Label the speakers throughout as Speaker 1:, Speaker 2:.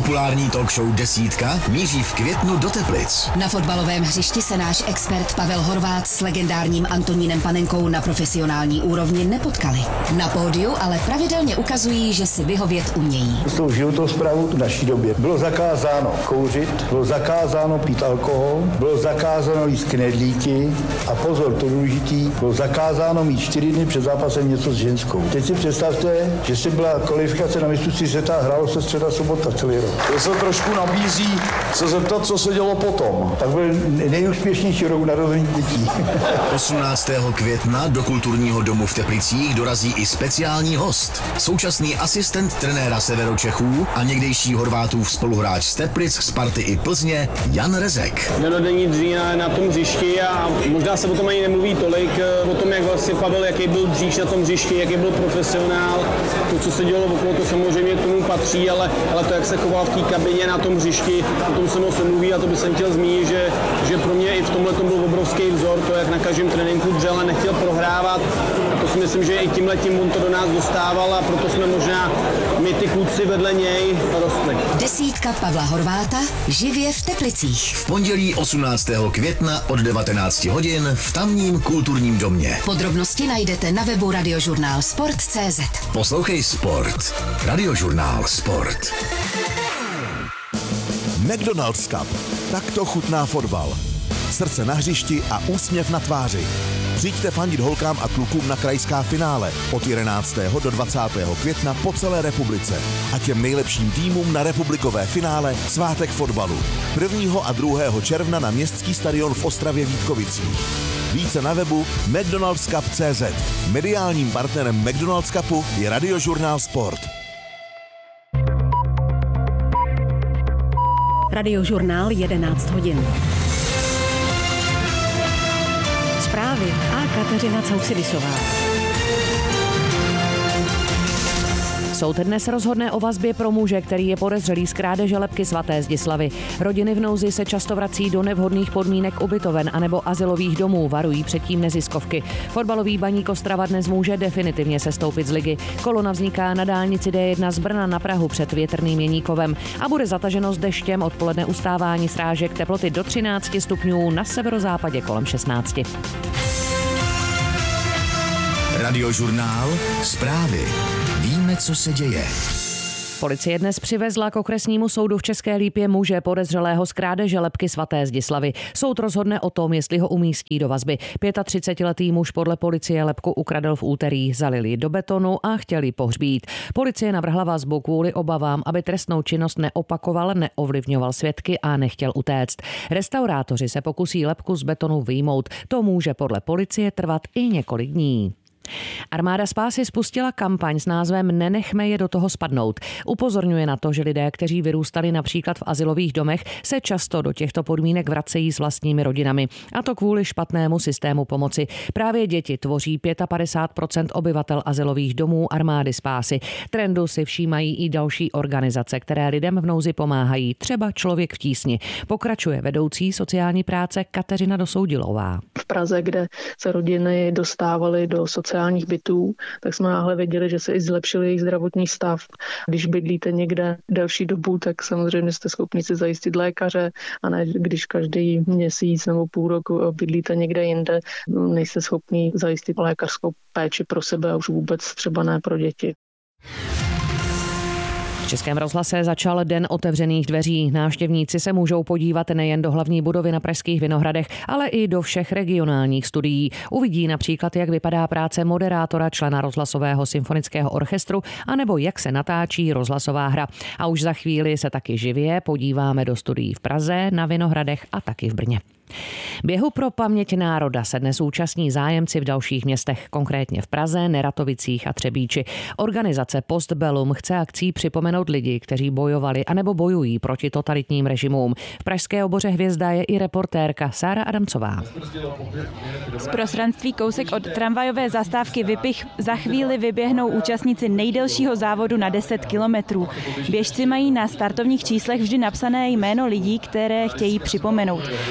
Speaker 1: Populární talk show Desítka míří v květnu do Teplic.
Speaker 2: Na fotbalovém hřišti se náš expert Pavel Horváth s legendárním Antonínem Panenkou na profesionální úrovni nepotkali. Na pódiu ale pravidelně ukazují, že si vyhovět umějí.
Speaker 3: S tou životosprávou v naší době bylo zakázáno kouřit, bylo zakázáno pít alkohol, bylo zakázáno jíst knedlíky a pozor, to důležitý, bylo zakázáno mít 4 dny před zápasem něco s ženskou. Teď si představte, že si byla kvalifikace na mistrovství světa a hrálo se středa sobota celý rok.
Speaker 4: To se trošku nabízí se zeptat, co se dělo potom.
Speaker 3: Tak byl nejúspěšnější rok narození dětí.
Speaker 1: 18. května do kulturního domu v Teplicích dorazí i speciální host. Současný asistent trenéra Severočechů a někdejší Horvátův spoluhráč z Teplic, Sparty i Plzně Jan Rezek.
Speaker 5: Denodenní dřína na tom hřišti a možná se o tom ani nemluví tolik, o tom, jak vlastně Pavel, jaký byl dříž na tom hřišti, jaký byl profesionál. To, co se dělo okolo, to samozřejmě k tomu patří, ale to, jak se choval v té kabině na tom hřišti, o tom se moc nemluví a to bych jsem chtěl zmínit, že pro mě i v tomhle to byl obrovský vzor, to, jak na každém tréninku dřel a nechtěl prohrávat. A to si myslím, že i tímhletím on to do nás dostával a proto jsme možná my ty kluci vedle něj rostli.
Speaker 2: Desítka Pavla Horváta živě v Teplicích.
Speaker 1: V pondělí 18. května od 19 hodin v tamním kulturním domě.
Speaker 2: Podrobnosti najdete na webu radiožurnálsport.cz.
Speaker 1: Poslouchej Sport. Radiožurnál Sport.
Speaker 6: McDonald's Cup. Takto chutná fotbal. Srdce na hřišti a úsměv na tváři. Přijďte fandit holkám a klukům na krajská finále od 11. do 20. května po celé republice. A těm nejlepším týmům na republikové finále svátek fotbalu. 1. a 2. června na městský stadion v Ostravě Vítkovicích. Více na webu mcdonaldscup.cz. Mediálním partnerem McDonald's Cupu je Radiožurnál Sport.
Speaker 7: Radiožurnál 11 hodin. Zprávy a Kateřina Causidisová. Soud dnes rozhodne o vazbě pro muže, který je podezřelý z krádeže lebky svaté Zdislavy. Rodiny v nouzi se často vrací do nevhodných podmínek ubytoven anebo azylových domů, varují předtím neziskovky. Fotbalový Baník Ostrava dnes může definitivně sestoupit z ligy. Kolona vzniká na dálnici D1 z Brna na Prahu před Větrným Jeníkovem a bude zataženo s deštěm, odpoledne ustávání srážek, teploty do 13 stupňů, na severozápadě kolem 16.
Speaker 1: Radiožurnál Zprávy. Víme, co se děje.
Speaker 7: Policie dnes přivezla k okresnímu soudu v České Lípě muže podezřelého z krádeže lebky svaté Zdislavy. Soud rozhodne o tom, jestli ho umístí do vazby. 35letý muž podle policie lebku ukradl v úterý, zalil ji do betonu a chtěl ji pohřbít. Policie navrhla vazbu kvůli obavám, aby trestnou činnost neopakoval, neovlivňoval svědky a nechtěl utéct. Restaurátoři se pokusí lebku z betonu vyjmout. To může podle policie trvat i několik dní. Armáda spásy spustila kampaň s názvem Nenechme je do toho spadnout. Upozorňuje na to, že lidé, kteří vyrůstali například v azylových domech, se často do těchto podmínek vracejí s vlastními rodinami. A to kvůli špatnému systému pomoci. Právě děti tvoří 55% obyvatel azylových domů Armády spásy. Trendu si všímají i další organizace, které lidem v nouzi pomáhají, třeba Člověk v tísni. Pokračuje vedoucí sociální práce Kateřina Dosoudilová.
Speaker 8: V Praze, kde se rodiny dostávaly do sociálních bytů, tak jsme náhle věděli, že se i zlepšil jejich zdravotní stav. Když bydlíte někde delší dobu, tak samozřejmě jste schopni si zajistit lékaře a ne když každý měsíc nebo půl roku bydlíte někde jinde, nejste schopni zajistit lékařskou péči pro sebe a už vůbec třeba ne pro děti.
Speaker 7: V Českém rozhlase začal Den otevřených dveří. Návštěvníci se můžou podívat nejen do hlavní budovy na Pražských Vinohradech, ale i do všech regionálních studií. Uvidí například, jak vypadá práce moderátora, člena rozhlasového symfonického orchestru, anebo jak se natáčí rozhlasová hra. A už za chvíli se taky živě podíváme do studií v Praze, na Vinohradech a taky v Brně. Běhu pro paměť národa se dnes účastní zájemci v dalších městech, konkrétně v Praze, Neratovicích a Třebíči. Organizace Postbellum chce akcí připomenout lidi, kteří bojovali anebo bojují proti totalitním režimům. V pražské oboře Hvězda je i reportérka Sára Adamcová.
Speaker 9: Z prostranství kousek od tramvajové zastávky Vypich za chvíli vyběhnou účastníci nejdelšího závodu na 10 kilometrů. Běžci mají na startovních číslech vždy napsané jméno lidí, které chtějí připomenout. Velká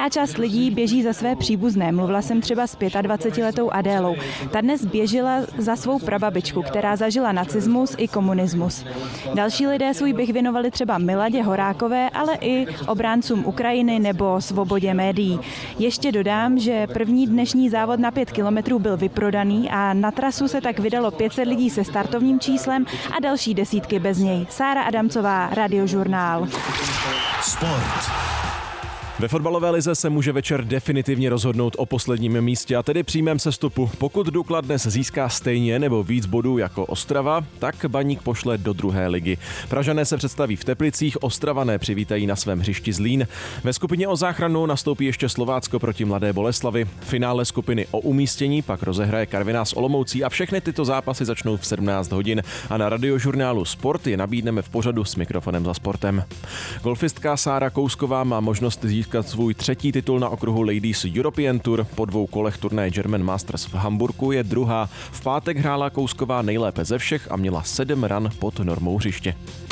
Speaker 9: Velká část lidí běží za své příbuzné. Mluvila jsem třeba s 25letou Adélou. Ta dnes běžela za svou prababičku, která zažila nacismus i komunismus. Další lidé svůj běh věnovali třeba Miladě Horákové, ale i obráncům Ukrajiny nebo svobodě médií. Ještě dodám, že první dnešní závod na 5 kilometrů byl vyprodaný a na trasu se tak vydalo 500 lidí se startovním číslem a další desítky bez něj. Sára Adamcová, Radiožurnál.
Speaker 1: Sport.
Speaker 10: Ve fotbalové lize se může večer definitivně rozhodnout o posledním místě a tedy přímém sestupu. Pokud Dukla dnes získá stejně nebo víc bodů jako Ostrava, tak Baník pošle do druhé ligy. Pražané se představí v Teplicích, Ostravané přivítají na svém hřišti Zlín. Ve skupině o záchranu nastoupí ještě Slovácko proti Mladé Boleslavi. Finále skupiny o umístění pak rozehraje Karviná s Olomoucí a všechny tyto zápasy začnou v 17 hodin a na Radiožurnálu Sport je nabídneme v pořadu s mikrofonem za sportem. Golfistka Sára Kousková má možnost získat svůj třetí titul na okruhu Ladies European Tour. Po 2 kolech turnaje German Masters v Hamburku je druhá. V pátek hrála Kousková nejlépe ze všech a měla 7 ran pod normou hřiště.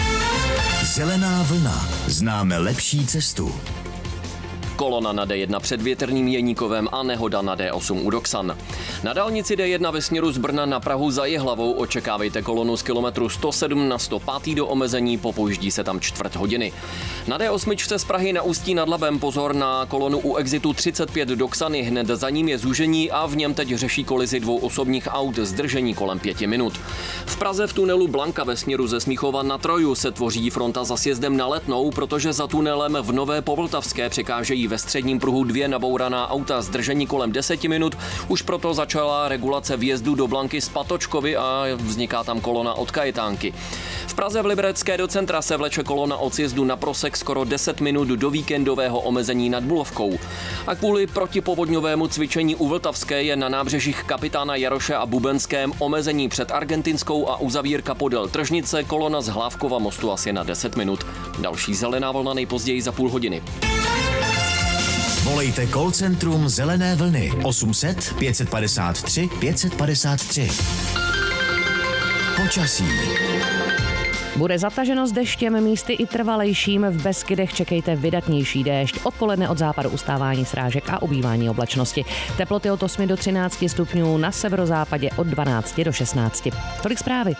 Speaker 1: Zelená vlna. Známe lepší cestu.
Speaker 11: Kolona na D1 před Větrným Jeníkovem a nehoda na D8 u Doksan. Na dálnici D1 ve směru z Brna na Prahu za Jihlavou očekávejte kolonu z kilometru 107 na 105 do omezení, popouždí se tam čtvrt hodiny. Na D8 z Prahy na Ústí nad Labem pozor na kolonu u exitu 35 do Ksany, hned za ním je zúžení a v něm teď řeší kolizi 2 osobních aut, zdržení kolem 5 minut. V Praze v tunelu Blanka ve směru ze Smíchova na Troju se tvoří fronta za sjezdem na Letnou, protože za tunelem v Nové Povltavské překážejí ve středním pruhu 2 nabouraná auta, zdržení kolem 10 minut. Už proto začala regulace vjezdu do Blanky z Patočkovy a vzniká tam kolona od Kajetánky. V Praze v Liberecké do centra se vleče kolona od sjezdu na Prosek skoro 10 minut do víkendového omezení nad Bulovkou. A kvůli protipovodňovému cvičení u Vltavské je na nábřežích Kapitána Jaroše a Bubenském omezení před Argentinskou a uzavírka podél Tržnice, kolona z Hlávkova mostu asi na 10 minut. Další zelená vlna nejpozději za půl hodiny.
Speaker 1: Volejte call centrum Zelené vlny 800 553 553. Počasí.
Speaker 7: Bude zataženo s deštěm, místy i trvalejším. V Beskydech čekejte vydatnější déšť. Odpoledne od západu ustávání srážek a ubývání oblačnosti. Teploty od 8 do 13 stupňů, na severozápadě od 12 do 16. Tolik zprávy.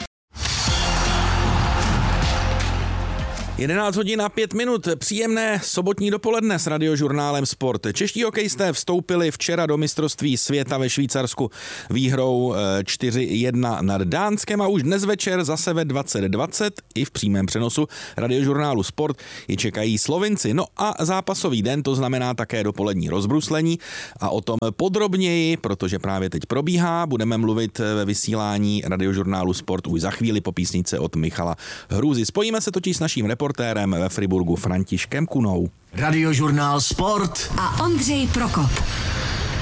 Speaker 12: 11 hodin a 5 minut. Příjemné sobotní dopoledne s Radiožurnálem Sport. Čeští hokejisté vstoupili včera do mistrovství světa ve Švýcarsku výhrou 4-1 nad Dánskem a už dnes večer zase ve 20:20 i v přímém přenosu Radiožurnálu Sport je čekají Slovinci. No a zápasový den, to znamená také dopolední rozbruslení a o tom podrobněji, protože právě teď probíhá, budeme mluvit ve vysílání Radiožurnálu Sport už za chvíli po písnice od Michala Hrůzy. Spojíme se totiž s naším reportérem ve Friburgu Františkem Kunou.
Speaker 1: Radiožurnál Sport
Speaker 2: a Ondřej Prokop.